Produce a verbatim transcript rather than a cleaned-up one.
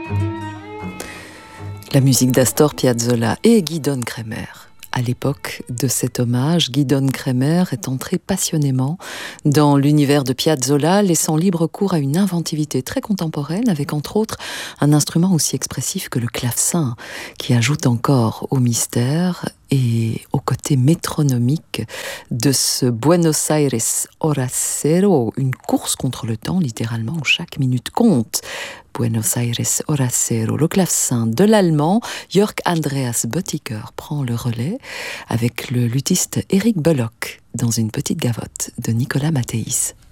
La musique d'Astor Piazzolla et Gidon Kremer. À l'époque de cet hommage, Gidon Kremer est entré passionnément dans l'univers de Piazzolla, laissant libre cours à une inventivité très contemporaine, avec entre autres un instrument aussi expressif que le clavecin, qui ajoute encore au mystère et au côté métronomique de ce Buenos Aires Hora Cero, une course contre le temps littéralement où chaque minute compte. Buenos Aires Hora Cero, le clavecin de l'allemand Jörg Andreas Böttger prend le relais avec le luthiste Eric Bullock dans une petite gavotte de Nicolas Mathéis.